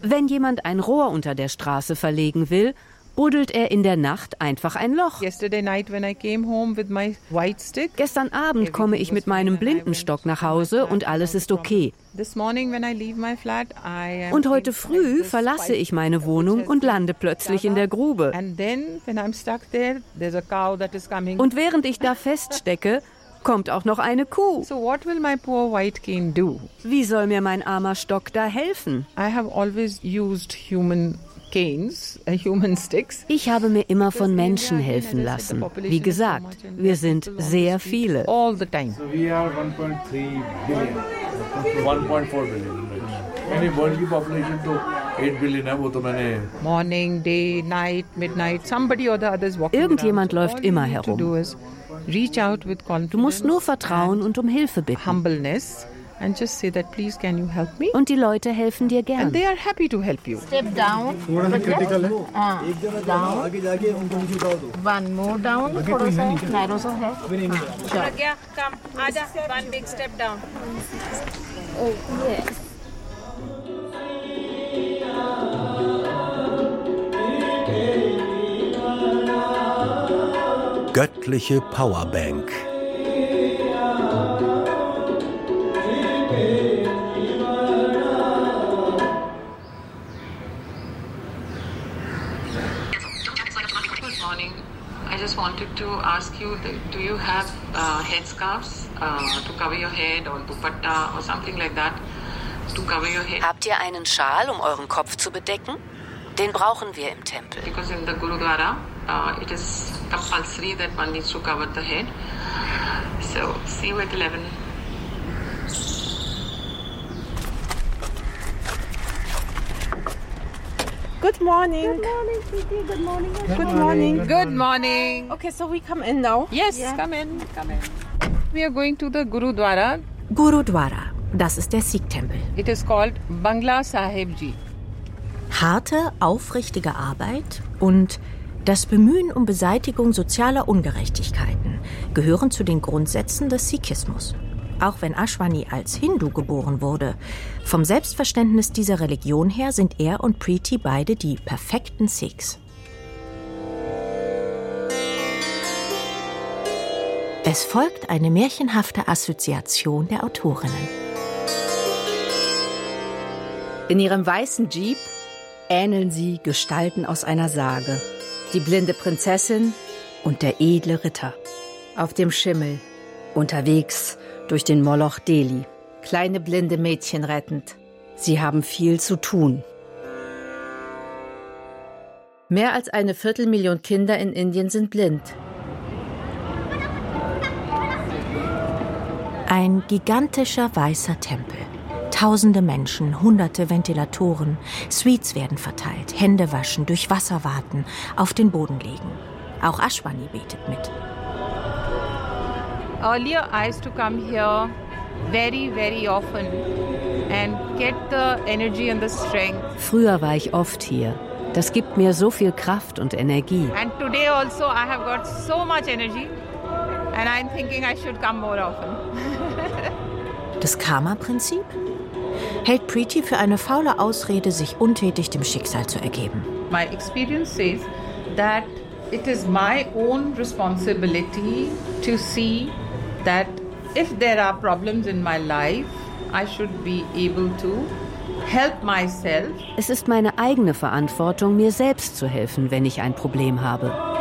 Wenn jemand ein Rohr unter der Straße verlegen will, buddelt er in der Nacht einfach ein Loch. Gestern Abend komme ich mit meinem Blindenstock nach Hause und alles ist okay. Und heute früh verlasse ich meine Wohnung und lande plötzlich in der Grube. Und während ich da feststecke, kommt auch noch eine Kuh. Wie soll mir mein armer Stock da helfen? Ich habe mir immer von Menschen helfen lassen. Wie gesagt, wir sind sehr viele. So we are 1.3 billion, 1.4 billion. Any world की population तो 8 billion है, वो तो मैंने. Morning, day, night, midnight, somebody or the others walking. Irgendjemand läuft immer herum. Du musst nur vertrauen und um Hilfe bitten. Humbleness. And just say that, please, can you help me? Und die Leute helfen dir gern. And they are happy to help you. Step down. Down. One more down. थोड़ा सा narrow सा है. Pragya, come. Aja, one big step down. Oh, yes. Göttliche Powerbank. I just wanted to ask you, do you have headscarves to cover your head or dupatta or something like that to cover your head? Habt ihr einen Schal, um euren Kopf zu bedecken? Den brauchen wir im Tempel. Because in the Gurudwara, it is compulsory that one needs to cover the head. So, see you at 11. Good morning. Good morning, sweetie. Good morning. Good morning. Good morning. Okay, so we come in now. Yes, yeah. Come in. We are going to the Gurudwara. Gurudwara, das ist der Sikh-Tempel. It is called Bangla Sahib Ji. Harte, aufrichtige Arbeit und das Bemühen um Beseitigung sozialer Ungerechtigkeiten gehören zu den Grundsätzen des Sikhismus. Auch wenn Ashwani als Hindu geboren wurde, vom Selbstverständnis dieser Religion her sind er und Preeti beide die perfekten Sikhs. Es folgt eine märchenhafte Assoziation der Autorinnen. In ihrem weißen Jeep ähneln sie Gestalten aus einer Sage. Die blinde Prinzessin und der edle Ritter. Auf dem Schimmel, unterwegs durch den Moloch Delhi. Kleine blinde Mädchen rettend. Sie haben viel zu tun. Mehr als 250.000 Kinder in Indien sind blind. Ein gigantischer weißer Tempel. Tausende Menschen, hunderte Ventilatoren, Sweets werden verteilt, Hände waschen, durch Wasser warten, auf den Boden legen. Auch Ashwani betet mit. Earlier I used to come here very, very often and get the energy and the strength. Früher war ich oft hier. Das gibt mir so viel Kraft und Energie. And today also I have got so much energy and I'm thinking I should come more often. Das Karma-Prinzip? Hält Preeti für eine faule Ausrede, sich untätig dem Schicksal zu ergeben. My experience says that it is my own responsibility to see that if there are problems in my life, I should be able to help myself. Es ist meine eigene Verantwortung, mir selbst zu helfen, wenn ich ein Problem habe.